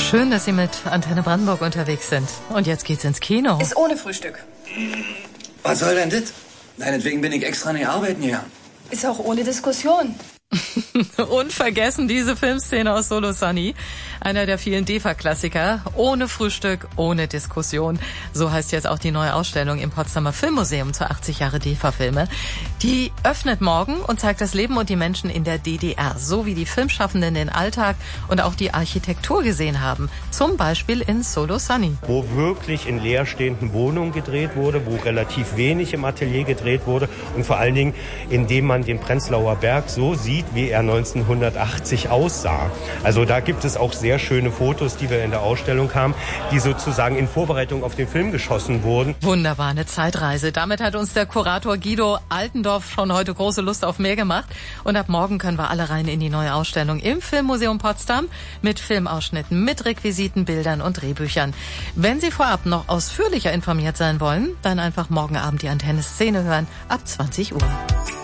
Schön, dass Sie mit Antenne Brandenburg unterwegs sind. Und jetzt geht's ins Kino. Ist ohne Frühstück. Was soll denn das? Deinetwegen bin ich extra nicht arbeiten gegangen. Ist auch ohne Diskussion. Unvergessen diese Filmszene aus Solo Sunny. Einer der vielen DEFA-Klassiker. Ohne Frühstück, ohne Diskussion. So heißt jetzt auch die neue Ausstellung im Potsdamer Filmmuseum zu 80 Jahre DEFA-Filme. Die öffnet morgen und zeigt das Leben und die Menschen in der DDR. So wie die Filmschaffenden den Alltag und auch die Architektur gesehen haben. Zum Beispiel in Solo Sunny. Wo wirklich in leerstehenden Wohnungen gedreht wurde, wo relativ wenig im Atelier gedreht wurde und vor allen Dingen, indem man den Prenzlauer Berg so sieht, wie er 1980 aussah. Also da gibt es auch sehr schöne Fotos, die wir in der Ausstellung haben, die sozusagen in Vorbereitung auf den Film geschossen wurden. Wunderbar, eine Zeitreise. Damit hat uns der Kurator Guido Altendorf schon heute große Lust auf mehr gemacht. Und ab morgen können wir alle rein in die neue Ausstellung im Filmmuseum Potsdam mit Filmausschnitten, mit Requisiten, Bildern und Drehbüchern. Wenn Sie vorab noch ausführlicher informiert sein wollen, dann einfach morgen Abend die Antenne Szene hören ab 20 Uhr.